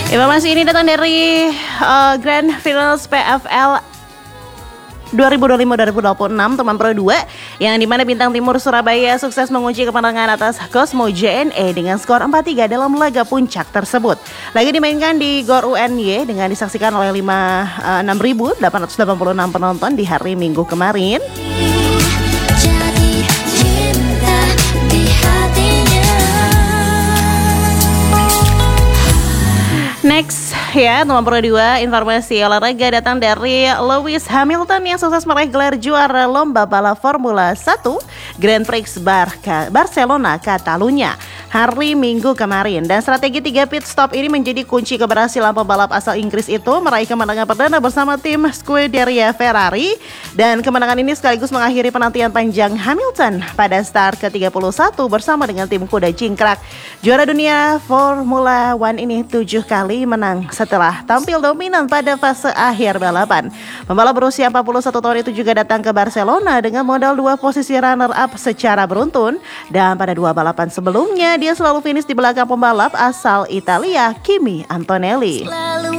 Informasi ini datang dari Grand Finals PFL 2025-2026 teman Pro 2 yang dimana Bintang Timur Surabaya sukses mengunci kemenangan atas Cosmo JNE dengan skor 4-3 dalam laga puncak tersebut. Laga dimainkan di GOR UNY dengan disaksikan oleh 6.886 penonton di hari Minggu kemarin. Next ya, teman Pro 2, informasi olahraga datang dari Lewis Hamilton yang sukses meraih gelar juara lomba balap Formula 1 Grand Prix Barcelona, Catalunya hari Minggu kemarin. Dan strategi 3 pit stop ini menjadi kunci keberhasilan pembalap asal Inggris itu meraih kemenangan perdana bersama tim Scuderia Ferrari. Dan kemenangan ini sekaligus mengakhiri penantian panjang Hamilton pada start ke-31 bersama dengan tim kuda jingkrak. Juara dunia Formula 1 ini 7 kali menang setelah tampil dominan pada fase akhir balapan. Pembalap berusia 41 tahun itu juga datang ke Barcelona dengan modal 2 posisi runner-up secara beruntun. Dan pada 2 balapan sebelumnya, dia selalu finish di belakang pembalap asal Italia, Kimi Antonelli.